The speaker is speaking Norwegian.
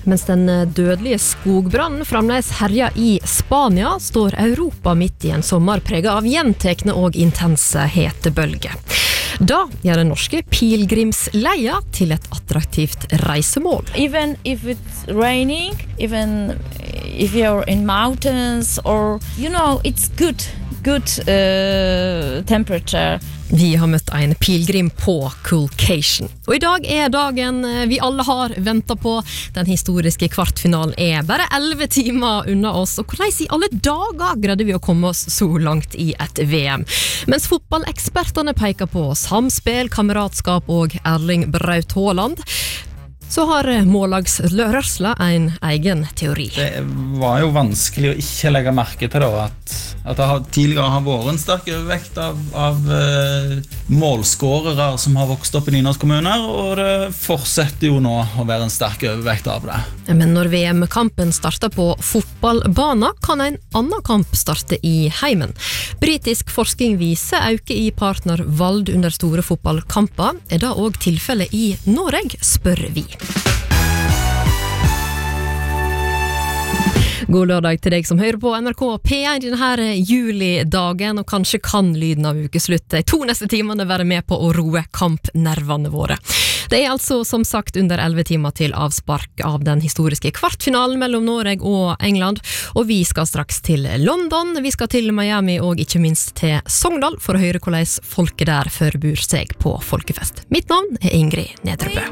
Mens den dødelige skogbrannen fremdeles herjer i Spania, står Europa midt i en sommer preget av gjentekne og intense hetebølger. Da gjør den norske pilgrimsleia til et attraktivt reisemål. Even if it's raining, even if you're in mountains, or it's good temperature. Vi har møtt en pilgrim på Coolcation. Og i dag er dagen vi alle har ventet på. Den historiske kvartfinalen er bare 11 timer unna oss. Og hvordan i alle dager greide vi å komme oss så langt i et VM? Mens fotballekspertene peker på samspill, kameratskap og Erling Braut Haaland, så har mållagslørørsla en egen teori. Det var jo vanskelig å ikke legge merke til da, at det tidligere har vært en sterk overvekt av målskårere som har vokst opp i nynorskkommuner, og det fortsetter jo nå å være en sterk overvekt av det. Men når VM-kampen starter på fotballbanen, kan en annen kamp starte i heimen. Britisk forskning viser øke i partnervalg under store fotballkamper. Er det også tilfellet i Norge, spør vi. God lørdag til deg som hører på NRK P1 denne julidagen, og kanskje kan lyden av ukeslutt de 2 neste timene være med på å roe kampnervene våre. Det er altså som sagt under 11 timer til avspark av den historiske kvartfinalen mellom Norge og England, og vi skal straks til London, vi skal til Miami og ikke minst til Sogndal for å høre hvordan folket der forbereder seg på folkefest. Mitt navn er Ingrid Nedrebø.